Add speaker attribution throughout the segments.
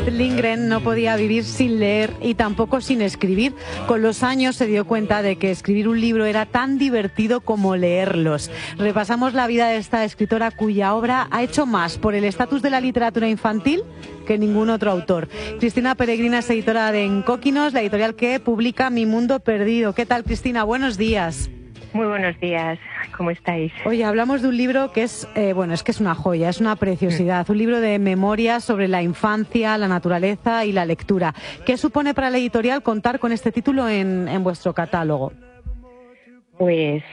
Speaker 1: Lindgren no podía vivir sin leer y tampoco sin escribir. Con los años se dio cuenta de que escribir un libro era tan divertido como leerlos. Repasamos la vida de esta escritora cuya obra ha hecho más por el estatus de la literatura infantil que ningún otro autor. Cristina Peregrina es editora de Encóquinos, la editorial que publica Mi Mundo Perdido. ¿Qué tal, Cristina? Buenos días.
Speaker 2: Muy buenos días, ¿cómo estáis?
Speaker 1: Oye, hablamos de un libro que es, es que es una joya, es una preciosidad, un libro de memorias sobre la infancia, la naturaleza y la lectura. ¿Qué supone para la editorial contar con este título en vuestro catálogo?
Speaker 2: Pues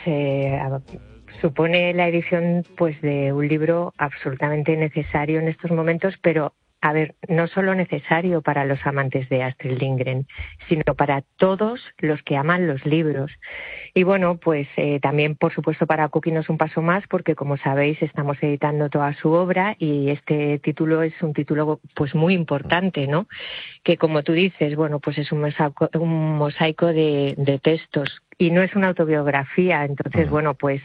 Speaker 2: supone la edición pues de un libro absolutamente necesario en estos momentos, pero a ver, no solo necesario para los amantes de Astrid Lindgren, sino para todos los que aman los libros. Y bueno, pues también, por supuesto, para Encóquinos un paso más, porque como sabéis, estamos editando toda su obra y este título es un título pues muy importante, ¿no? Que como tú dices, bueno, pues es un mosaico de textos y no es una autobiografía. Entonces, bueno, pues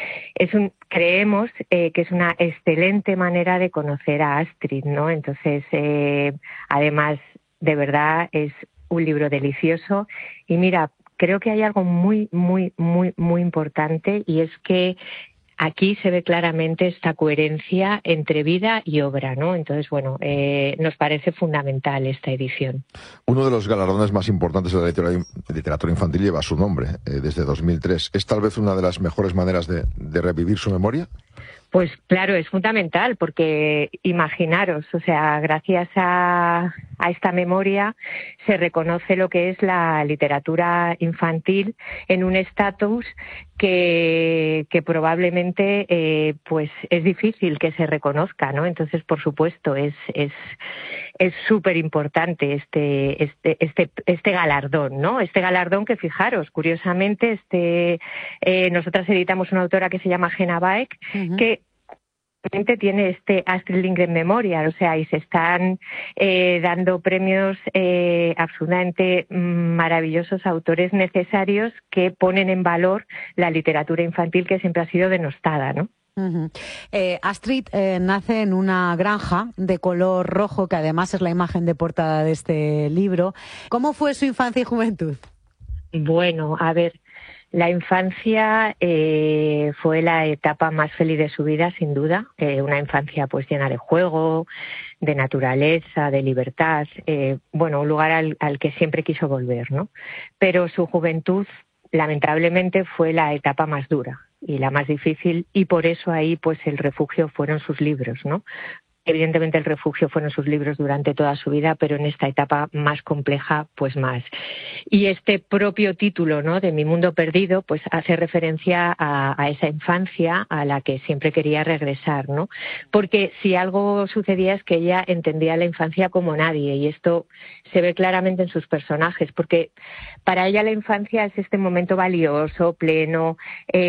Speaker 2: creemos que es una excelente manera de conocer a Astrid, ¿no? Entonces, además, de verdad, es un libro delicioso. Y mira, creo que hay algo muy, muy, muy, muy importante, y es que aquí se ve claramente esta coherencia entre vida y obra, ¿no? Entonces, bueno, nos parece fundamental esta edición.
Speaker 3: Uno de los galardones más importantes de la literatura infantil lleva su nombre, desde 2003. ¿Es tal vez una de las mejores maneras de revivir su memoria?
Speaker 2: Pues claro, es fundamental, porque imaginaros, o sea, gracias a esta memoria se reconoce lo que es la literatura infantil en un estatus que probablemente pues es difícil que se reconozca, ¿no? Entonces, por supuesto, es súper importante este galardón, ¿no? Este galardón que, fijaros, curiosamente, nosotras editamos una autora que se llama Jenna Baek, que tiene este Astrid Lindgren Memorial, o sea, y se están dando premios absolutamente maravillosos a autores necesarios que ponen en valor la literatura infantil, que siempre ha sido denostada, ¿no?
Speaker 1: Astrid nace en una granja de color rojo, que además es la imagen de portada de este libro. ¿Cómo fue su infancia y juventud?
Speaker 2: Bueno, a ver, la infancia fue la etapa más feliz de su vida, sin duda. Una infancia pues llena de juego, de naturaleza, de libertad. Bueno, un lugar al que siempre quiso volver, ¿no? Pero su juventud, lamentablemente, fue la etapa más dura y la más difícil, y por eso ahí pues el refugio fueron sus libros, ¿no? Evidentemente el refugio fueron sus libros durante toda su vida, pero en esta etapa más compleja, pues más. Y este propio título, ¿no?, de Mi Mundo Perdido, pues hace referencia a esa infancia a la que siempre quería regresar, ¿no? Porque si algo sucedía es que ella entendía la infancia como nadie, y esto se ve claramente en sus personajes, porque para ella la infancia es este momento valioso, pleno,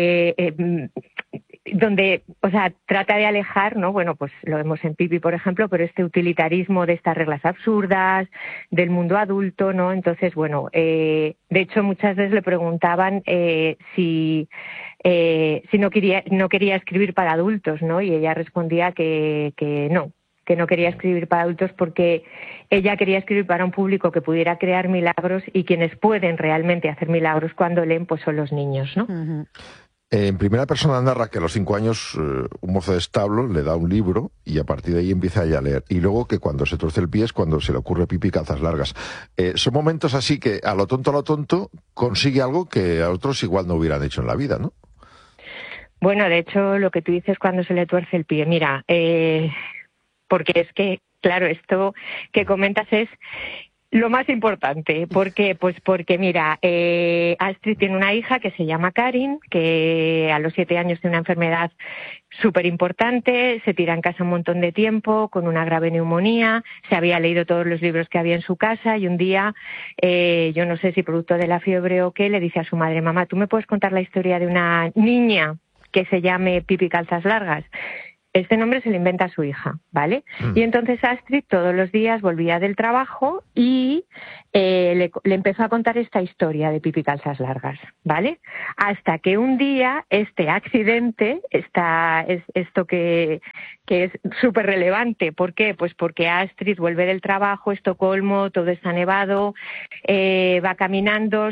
Speaker 2: donde, o sea, trata de alejar, ¿no? Bueno, pues lo vemos en Pipi, por ejemplo, pero este utilitarismo de estas reglas absurdas, del mundo adulto, ¿no? Entonces, bueno, de hecho, muchas veces le preguntaban si no quería escribir para adultos, ¿no? Y ella respondía que no quería escribir para adultos, porque ella quería escribir para un público que pudiera crear milagros, y quienes pueden realmente hacer milagros cuando leen, pues son los niños, ¿no?
Speaker 3: Uh-huh. En primera persona narra que a los 5 años un mozo de establo le da un libro y a partir de ahí empieza ella a leer. Y luego que cuando se tuerce el pie es cuando se le ocurre Pipi calzas largas. Son momentos así que a lo tonto consigue algo que a otros igual no hubieran hecho en la vida, ¿no?
Speaker 2: Bueno, de hecho, lo que tú dices cuando se le tuerce el pie, mira, porque es que, claro, esto que comentas es lo más importante. ¿Por qué? Pues porque, mira, Astrid tiene una hija que se llama Karin, que a los 7 años tiene una enfermedad súper importante, se tira en casa un montón de tiempo con una grave neumonía, se había leído todos los libros que había en su casa, y un día, yo no sé si producto de la fiebre o qué, le dice a su madre: mamá, ¿tú me puedes contar la historia de una niña que se llame Pipi calzas largas? Este nombre se lo inventa su hija, ¿vale? Y entonces Astrid todos los días volvía del trabajo y le empezó a contar esta historia de Pipi Calzas Largas, ¿vale? Hasta que un día este accidente, esto que es súper relevante. ¿Por qué? Pues porque Astrid vuelve del trabajo, Estocolmo, todo está nevado, va caminando,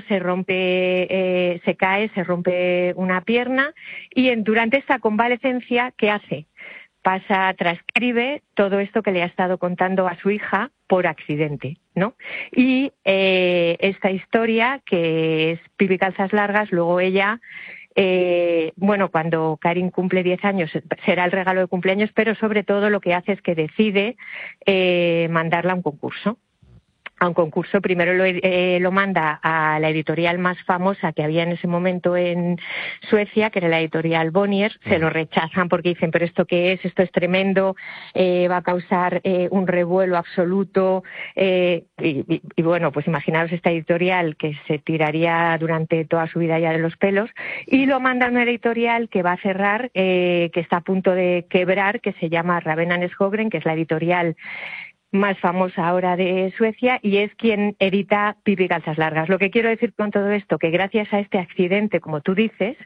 Speaker 2: se cae, se rompe una pierna y durante esta convalecencia, ¿qué hace? Transcribe todo esto que le ha estado contando a su hija por accidente, ¿no? Y esta historia, que es Pipi Calzas Largas, luego ella, cuando Karin cumple 10 años, será el regalo de cumpleaños, pero sobre todo lo que hace es que decide mandarla a un concurso. Primero lo manda a la editorial más famosa que había en ese momento en Suecia, que era la editorial Bonnier. Se lo rechazan porque dicen, pero ¿esto qué es? Esto es tremendo, va a causar un revuelo absoluto. Y bueno, pues imaginaros esta editorial que se tiraría durante toda su vida ya de los pelos, y lo manda a una editorial que va a cerrar, que está a punto de quebrar, que se llama Raven Skogren, que es la editorial más famosa ahora de Suecia, y es quien edita Pipi Calzas Largas. Lo que quiero decir con todo esto, que gracias a este accidente, como tú dices,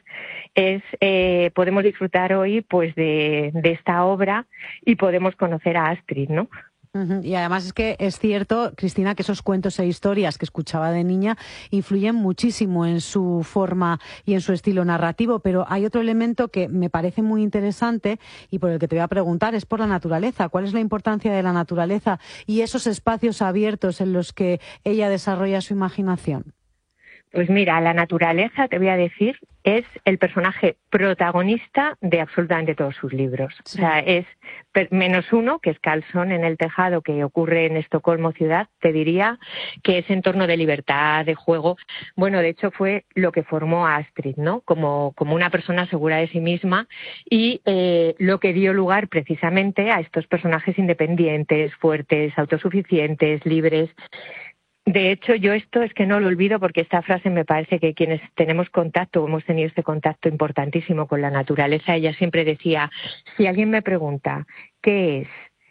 Speaker 2: podemos disfrutar hoy pues de esta obra y podemos conocer a Astrid, ¿no?
Speaker 1: Y además es que es cierto, Cristina, que esos cuentos e historias que escuchaba de niña influyen muchísimo en su forma y en su estilo narrativo, pero hay otro elemento que me parece muy interesante y por el que te voy a preguntar, es por la naturaleza. ¿Cuál es la importancia de la naturaleza y esos espacios abiertos en los que ella desarrolla su imaginación?
Speaker 2: Pues mira, la naturaleza, te voy a decir, es el personaje protagonista de absolutamente todos sus libros. Sí. O sea, es menos uno, que es Karlsson en el tejado, que ocurre en Estocolmo ciudad, te diría que es entorno de libertad, de juego. Bueno, de hecho fue lo que formó a Astrid, ¿no? Como una persona segura de sí misma y lo que dio lugar precisamente a estos personajes independientes, fuertes, autosuficientes, libres. De hecho, yo esto es que no lo olvido porque esta frase me parece que quienes tenemos contacto, hemos tenido este contacto importantísimo con la naturaleza, ella siempre decía, si alguien me pregunta qué es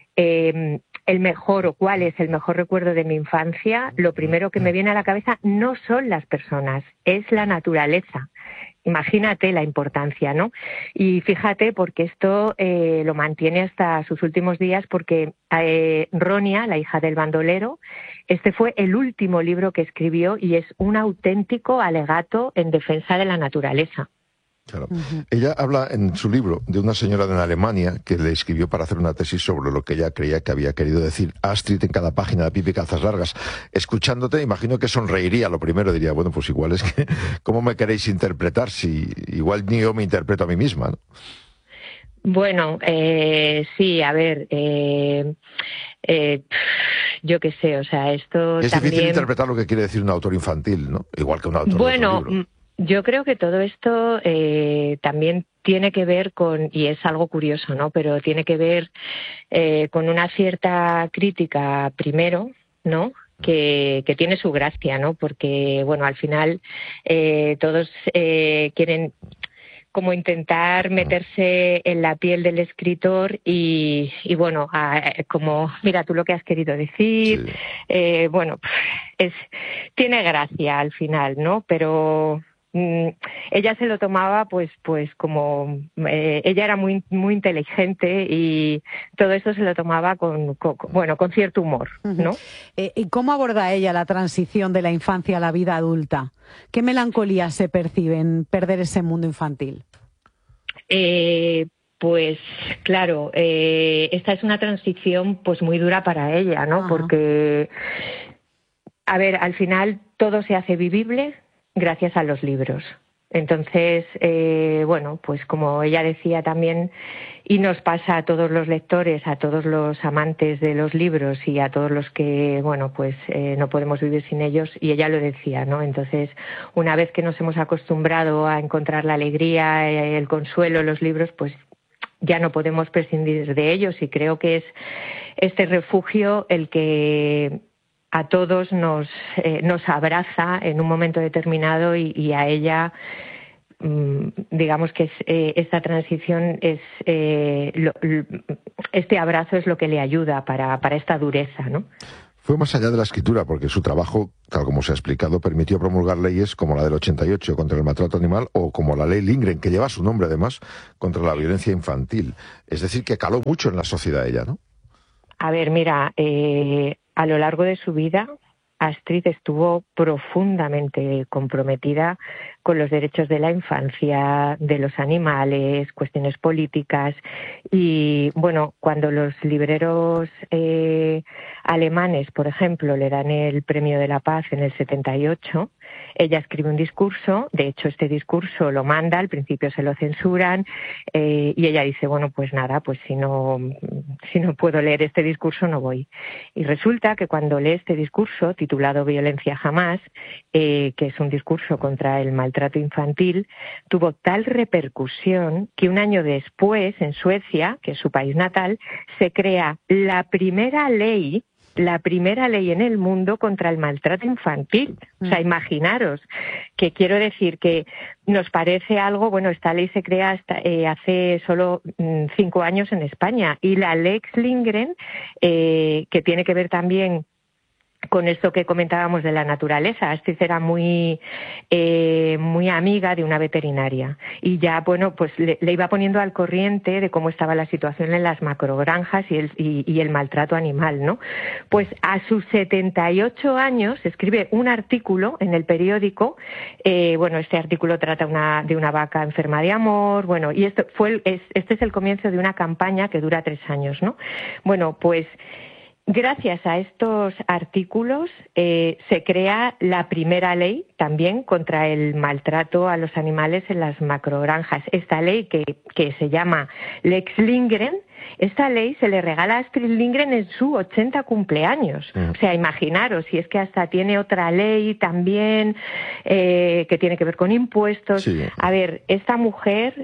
Speaker 2: el mejor o cuál es el mejor recuerdo de mi infancia, lo primero que me viene a la cabeza no son las personas, es la naturaleza. Imagínate la importancia, ¿no? Y fíjate, porque esto lo mantiene hasta sus últimos días, porque Ronia, la hija del bandolero, este fue el último libro que escribió y es un auténtico alegato en defensa de la naturaleza.
Speaker 3: Claro. Ella habla en su libro de una señora de Alemania que le escribió para hacer una tesis sobre lo que ella creía que había querido decir Astrid en cada página de Pipi Calzas Largas. Escuchándote, imagino que sonreiría. Lo primero diría, bueno, pues igual es que, ¿cómo me queréis interpretar si igual ni yo me interpreto a mí misma, ¿no?
Speaker 2: Bueno, sí, a ver, yo qué sé, o sea, esto
Speaker 3: es
Speaker 2: también...
Speaker 3: difícil interpretar lo que quiere decir un autor infantil, ¿no? Igual que un autor de otro libro.
Speaker 2: Yo creo que todo esto también tiene que ver con, y es algo curioso, ¿no? Pero tiene que ver con una cierta crítica primero, ¿no? Que tiene su gracia, ¿no? Porque, bueno, al final todos quieren como intentar meterse en la piel del escritor y bueno, como mira tú lo que has querido decir, sí. Bueno, tiene gracia al final, ¿no? Pero ella se lo tomaba pues como ella era muy muy inteligente y todo eso se lo tomaba con cierto humor, ¿no?
Speaker 1: ¿Y cómo aborda ella la transición de la infancia a la vida adulta? ¿Qué melancolía se percibe en perder ese mundo infantil?
Speaker 2: Pues claro, esta es una transición pues muy dura para ella, ¿no? Ajá. Porque a ver, al final todo se hace vivible gracias a los libros. Entonces, bueno, pues como ella decía también, y nos pasa a todos los lectores, a todos los amantes de los libros y a todos los que, bueno, pues no podemos vivir sin ellos, y ella lo decía, ¿no? Entonces, una vez que nos hemos acostumbrado a encontrar la alegría, el consuelo en los libros, pues ya no podemos prescindir de ellos, y creo que es este refugio el que a todos nos abraza en un momento determinado y a ella digamos que esta transición es este abrazo es lo que le ayuda para esta dureza, ¿no?
Speaker 3: Fue más allá de la escritura, porque su trabajo, tal como se ha explicado, permitió promulgar leyes como la del 88 contra el maltrato animal o como la ley Lindgren, que lleva su nombre además, contra la violencia infantil. Es decir, que caló mucho en la sociedad ella, ¿no?
Speaker 2: A ver, mira, a lo largo de su vida, Astrid estuvo profundamente comprometida con los derechos de la infancia, de los animales, cuestiones políticas y, bueno, cuando los libreros alemanes, por ejemplo, le dan el Premio de la Paz en el 78, ella escribe un discurso, de hecho este discurso lo manda, al principio se lo censuran y ella dice, bueno, pues nada, pues si no puedo leer este discurso no voy. Y resulta que cuando lee este discurso, titulado Violencia jamás, que es un discurso contra el maltrato infantil, tuvo tal repercusión que un año después, en Suecia, que es su país natal, se crea la primera ley en el mundo contra el maltrato infantil. O sea, imaginaros, que quiero decir que nos parece algo, bueno, esta ley se crea hace solo 5 años en España, y la Lex Lindgren, que tiene que ver también con esto que comentábamos de la naturaleza. Astrid era muy amiga de una veterinaria y ya, bueno, pues le iba poniendo al corriente de cómo estaba la situación en las macrogranjas y el maltrato animal, ¿no? Pues a sus 78 años escribe un artículo en el periódico, bueno, este artículo trata de una vaca enferma de amor, bueno, y este es el comienzo de una campaña que dura 3 años, ¿no? Bueno, pues gracias a estos artículos se crea la primera ley también contra el maltrato a los animales en las macrogranjas. Esta ley que se llama Lex Lindgren, esta ley se le regala a Astrid Lindgren en su 80 cumpleaños. O sea, imaginaros, si es que hasta tiene otra ley también que tiene que ver con impuestos. Sí. A ver, esta mujer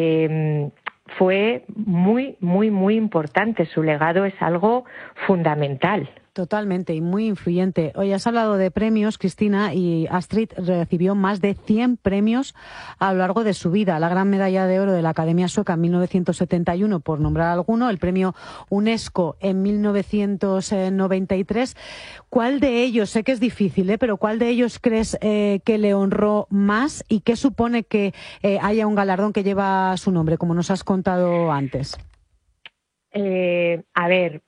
Speaker 2: fue muy, muy, muy importante. Su legado es algo fundamental.
Speaker 1: Totalmente, y muy influyente. Hoy has hablado de premios, Cristina, y Astrid recibió más de 100 premios a lo largo de su vida. La Gran Medalla de Oro de la Academia Sueca en 1971, por nombrar alguno, el premio UNESCO en 1993. ¿Cuál de ellos, sé que es difícil, pero cuál de ellos crees que le honró más y qué supone que haya un galardón que lleva su nombre, como nos has contado antes?
Speaker 2: A ver,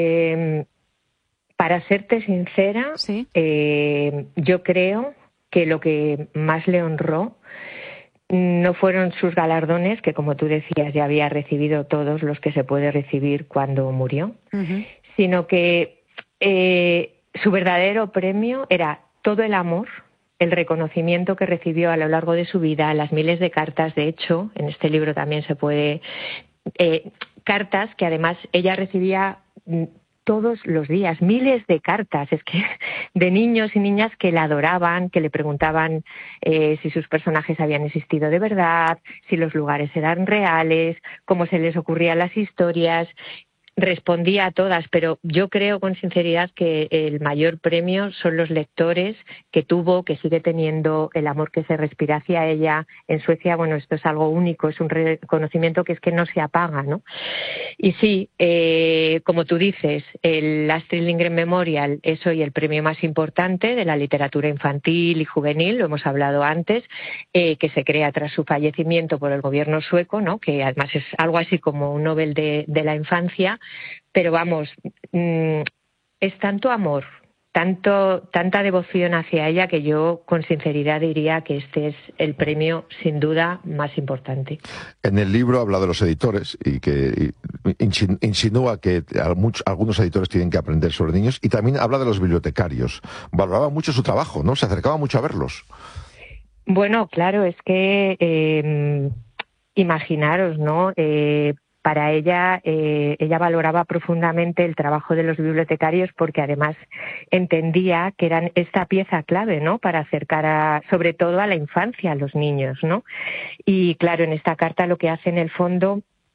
Speaker 2: para serte sincera, ¿sí? Yo creo que lo que más le honró no fueron sus galardones, que como tú decías ya había recibido todos los que se puede recibir cuando murió, sino que su verdadero premio era todo el amor, el reconocimiento que recibió a lo largo de su vida, las miles de cartas. De hecho, en este libro también se puede... cartas que además ella recibía todos los días, miles de cartas, es que de niños y niñas que la adoraban, que le preguntaban si sus personajes habían existido de verdad, si los lugares eran reales, cómo se les ocurrían las historias. Respondía a todas, pero yo creo con sinceridad que el mayor premio son los lectores que tuvo, que sigue teniendo, el amor que se respira hacia ella. En Suecia, bueno, esto es algo único, es un reconocimiento que es que no se apaga, ¿no? Y sí, como tú dices, el Astrid Lindgren Memorial es hoy el premio más importante de la literatura infantil y juvenil, lo hemos hablado antes, que se crea tras su fallecimiento por el gobierno sueco, ¿no? Que además es algo así como un Nobel de la infancia. Pero vamos, es tanto amor, tanta devoción hacia ella que yo con sinceridad diría que este es el premio sin duda más importante.
Speaker 3: En el libro habla de los editores y que insinúa que algunos editores tienen que aprender sobre niños, y también habla de los bibliotecarios. Valoraba mucho su trabajo, ¿no? Se acercaba mucho a verlos.
Speaker 2: Bueno, claro, es que imaginaros, ¿no? Para ella, ella valoraba profundamente el trabajo de los bibliotecarios porque además entendía que eran esta pieza clave, ¿no? Para acercar sobre todo a la infancia, a los niños, ¿no? Y claro, en esta carta lo que hace en el fondo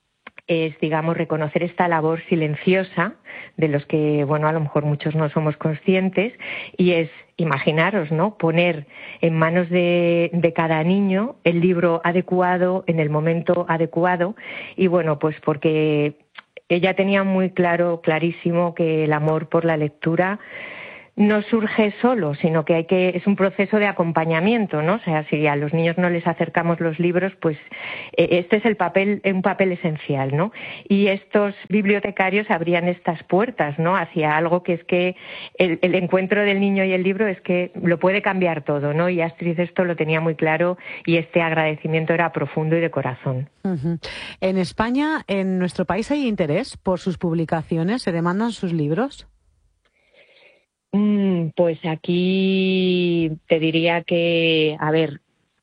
Speaker 2: es, digamos, reconocer esta labor silenciosa de los que, bueno, a lo mejor muchos no somos conscientes, y es, imaginaros, ¿no?, poner en manos de cada niño el libro adecuado en el momento adecuado. Y bueno, pues porque ella tenía muy clarísimo que el amor por la lectura no surge solo, sino que es un proceso de acompañamiento, ¿no? O sea, si a los niños no les acercamos los libros, pues este es un papel esencial, ¿no? Y estos bibliotecarios abrían estas puertas, ¿no?, hacia algo que es que el encuentro del niño y el libro es que lo puede cambiar todo, ¿no? Y Astrid esto lo tenía muy claro, y este agradecimiento era profundo y de corazón.
Speaker 1: Uh-huh. En España, en nuestro país, ¿hay interés por sus publicaciones? ¿Se demandan sus libros?
Speaker 2: Pues aquí te diría que, a ver,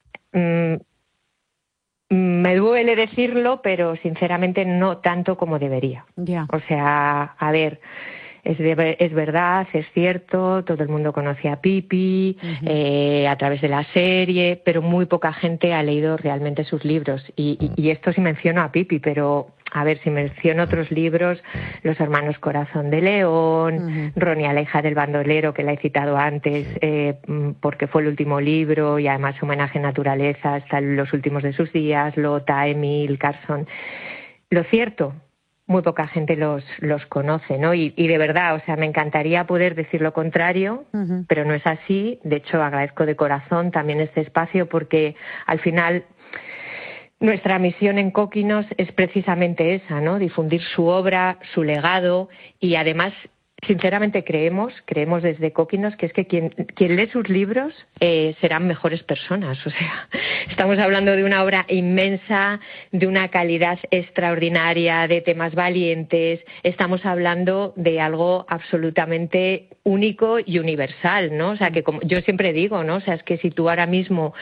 Speaker 2: me duele decirlo, pero sinceramente no tanto como debería.
Speaker 1: Yeah.
Speaker 2: O sea, a ver, es verdad, es cierto, todo el mundo conoce a Pipi a través de la serie, pero muy poca gente ha leído realmente sus libros. Y esto sí menciono a Pipi, pero a ver, si menciono otros libros, Los hermanos Corazón de León, Ronnie, la hija del bandolero, que la he citado antes, porque fue el último libro y además homenaje a naturaleza hasta los últimos de sus días, Lota, Emil, Carson. Lo cierto, muy poca gente los conoce, ¿no? Y de verdad, o sea, me encantaría poder decir lo contrario, pero no es así. De hecho, agradezco de corazón también este espacio, porque al final nuestra misión en Cóquinos es precisamente esa, ¿no? Difundir su obra, su legado, y además, sinceramente creemos desde Cóquinos que es que quien lee sus libros serán mejores personas. O sea, estamos hablando de una obra inmensa, de una calidad extraordinaria, de temas valientes. Estamos hablando de algo absolutamente único y universal, ¿no? O sea, que como yo siempre digo, ¿no? O sea, es que si tú ahora mismo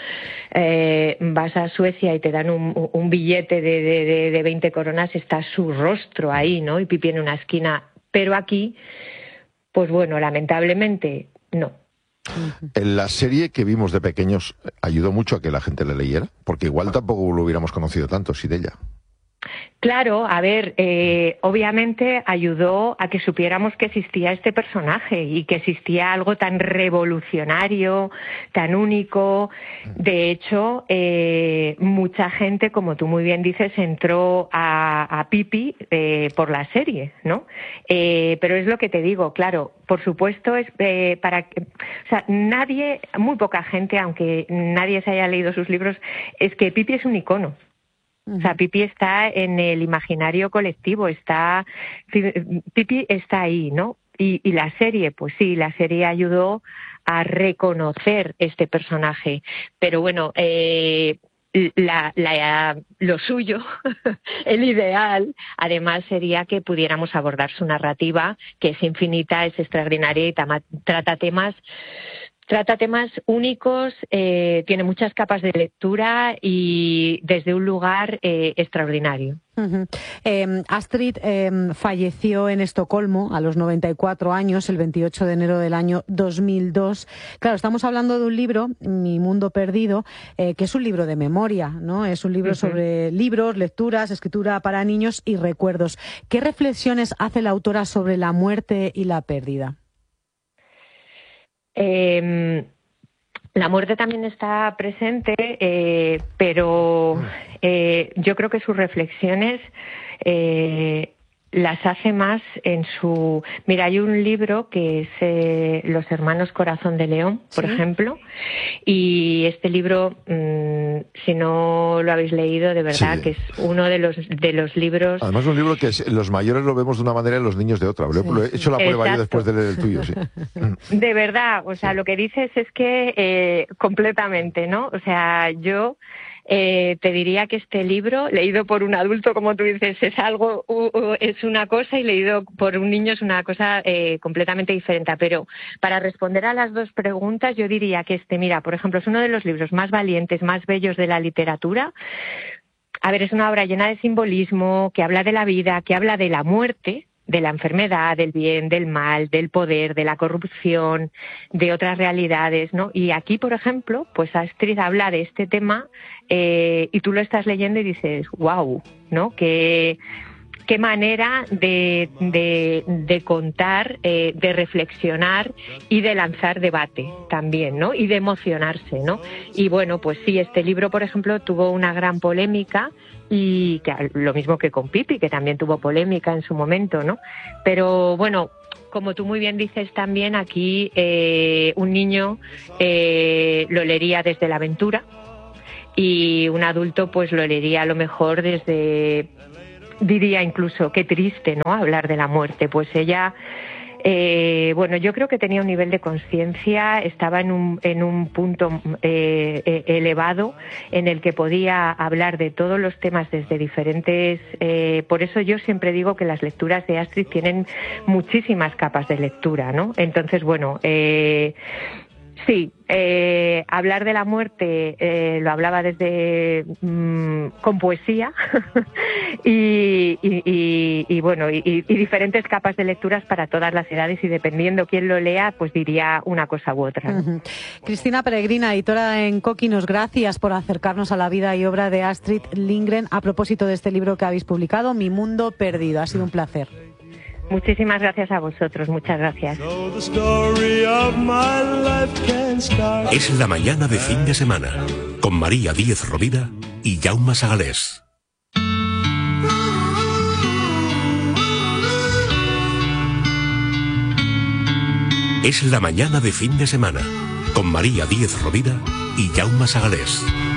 Speaker 2: vas a Suecia y te dan un billete de 20 coronas, está su rostro ahí, ¿no? Y Pipi en una esquina. Pero aquí, pues bueno, lamentablemente no.
Speaker 3: En la serie que vimos de pequeños, ¿ayudó mucho a que la gente la leyera? Porque igual tampoco lo hubiéramos conocido tanto sin ella.
Speaker 2: Claro, a ver, obviamente ayudó a que supiéramos que existía este personaje y que existía algo tan revolucionario, tan único. De hecho, mucha gente, como tú muy bien dices, entró a Pipi por la serie, ¿no? Pero es lo que te digo, claro, por supuesto, o sea, muy poca gente, aunque nadie se haya leído sus libros, es que Pipi es un icono. O sea, Pipi está en el imaginario colectivo, Pipi está ahí, ¿no? Y la serie, pues sí, la serie ayudó a reconocer este personaje. Pero bueno, lo suyo, el ideal, además, sería que pudiéramos abordar su narrativa, que es infinita, es extraordinaria y trata temas únicos, tiene muchas capas de lectura y desde un lugar extraordinario.
Speaker 1: Astrid falleció en Estocolmo a los 94 años, el 28 de enero del año 2002. Claro, estamos hablando de un libro, Mi mundo perdido, que es un libro de memoria, ¿no? Es un libro sobre libros, lecturas, escritura para niños y recuerdos. ¿Qué reflexiones hace la autora sobre la muerte y la pérdida?
Speaker 2: La muerte también está presente, pero yo creo que sus reflexiones las hace más en su... Mira, hay un libro que es Los hermanos Corazón de León, por ejemplo, y este libro, si no lo habéis leído, de verdad que es uno de los libros...
Speaker 3: Además, un libro que los mayores lo vemos de una manera y los niños de otra. Lo he hecho la prueba yo después de leer el tuyo, sí.
Speaker 2: De verdad, o sea, lo que dices es que completamente, ¿no? O sea, yo... te diría que este libro, leído por un adulto, como tú dices, es una cosa, y leído por un niño es una cosa completamente diferente. Pero para responder a las dos preguntas, yo diría que mira, por ejemplo, es uno de los libros más valientes, más bellos de la literatura. A ver, es una obra llena de simbolismo, que habla de la vida, que habla de la muerte, de la enfermedad, del bien, del mal, del poder, de la corrupción, de otras realidades, ¿no? Y aquí, por ejemplo, pues Astrid habla de este tema y tú lo estás leyendo y dices, wow, ¿no? Que qué manera de contar, de reflexionar y de lanzar debate también, ¿no? Y de emocionarse, ¿no? Y bueno, pues sí, este libro, por ejemplo, tuvo una gran polémica, y que, lo mismo que con Pipi, que también tuvo polémica en su momento, ¿no? Pero bueno, como tú muy bien dices también, aquí un niño lo leería desde la aventura y un adulto pues lo leería a lo mejor desde, diría incluso, qué triste, ¿no?, hablar de la muerte. Pues ella, bueno, yo creo que tenía un nivel de conciencia, estaba en un punto elevado en el que podía hablar de todos los temas desde diferentes... por eso yo siempre digo que las lecturas de Astrid tienen muchísimas capas de lectura, ¿no? Entonces, bueno... sí, hablar de la muerte lo hablaba desde con poesía y bueno, y diferentes capas de lecturas para todas las edades, y dependiendo quién lo lea, pues diría una cosa u otra, ¿no?
Speaker 1: Cristina Peregrina, editora en Coquinos, gracias por acercarnos a la vida y obra de Astrid Lindgren a propósito de este libro que habéis publicado, Mi mundo perdido. Ha sido un placer.
Speaker 2: Muchísimas gracias a vosotros, muchas gracias.
Speaker 4: Es la mañana de fin de semana, con María Díez Rovira y Jaume Sagalés. Es la mañana de fin de semana, con María Díez Rovira y Jaume Sagalés.